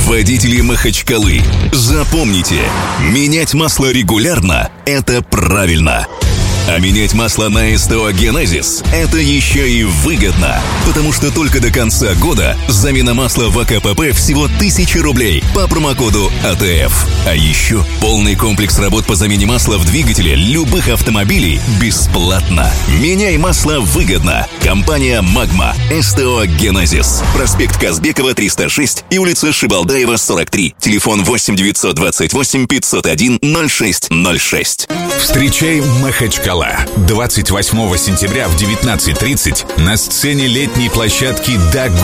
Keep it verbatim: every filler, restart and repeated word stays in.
Водители Махачкалы, запомните, менять масло регулярно – это правильно. А менять масло на СТО «Генезис» – это еще и выгодно. Потому что только до конца года замена масла в АКПП всего тысяча рублей по промокоду АТФ. А еще полный комплекс работ по замене масла в двигателе любых автомобилей бесплатно. Меняй масло выгодно. Компания «Магма». СТО «Генезис». Проспект Казбекова, триста шесть и улица Шибалдаева, сорок три. Телефон восемь девятьсот двадцать восемь пятьсот один ноль шесть ноль шесть. Встречай Махачкала. двадцать восьмого сентября в девятнадцать тридцать на сцене летней площадки «Даг»